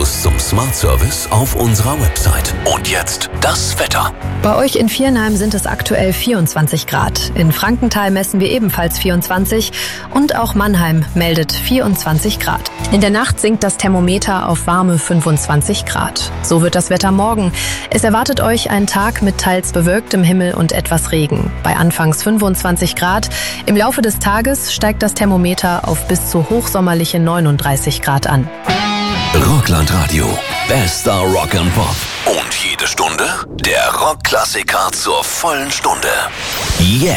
Infos zum Smart Service auf unserer Website. Und jetzt das Wetter. Bei euch in Viernheim sind es aktuell 24 Grad. In Frankenthal messen wir ebenfalls 24 und auch Mannheim meldet 24 Grad. In der Nacht sinkt das Thermometer auf warme 25 Grad. So wird das Wetter morgen. Es erwartet euch ein Tag mit teils bewölktem Himmel und etwas Regen. Bei anfangs 25 Grad. Im Laufe des Tages steigt das Thermometer auf bis zu hochsommerliche 39 Grad an. Rockland-Radio. Bester Rock and Pop. Und jede Stunde der Rockklassiker zur vollen Stunde. Jetzt.